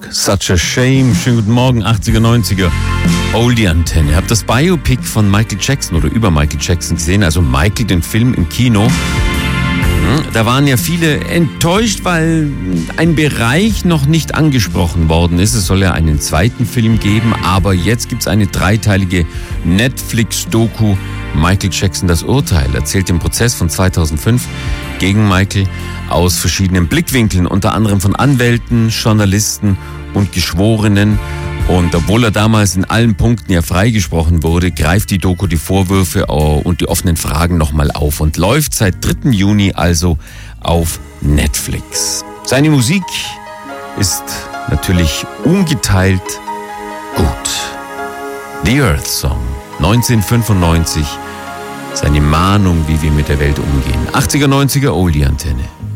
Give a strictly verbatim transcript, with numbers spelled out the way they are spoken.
Such a Shame. Schönen guten Morgen, achtziger, neunziger. Oldie-Antenne. Ihr habt das Biopic von Michael Jackson oder über Michael Jackson gesehen, also Michael, den Film im Kino. Da waren ja viele enttäuscht, weil ein Bereich noch nicht angesprochen worden ist. Es soll ja einen zweiten Film geben, aber jetzt gibt es eine dreiteilige Netflix-Doku. Michael Jackson, das Urteil, erzählt den Prozess von zweitausendfünf gegen Michael aus verschiedenen Blickwinkeln, unter anderem von Anwälten, Journalisten und Geschworenen. Und obwohl er damals in allen Punkten ja freigesprochen wurde, greift die Doku die Vorwürfe und die offenen Fragen nochmal auf und läuft seit dritten Juni also auf Netflix. Seine Musik ist natürlich ungeteilt gut. The Earth Song, neunzehnhundertfünfundneunzig, seine Mahnung, wie wir mit der Welt umgehen. achtziger, neunziger Oldie-Antenne.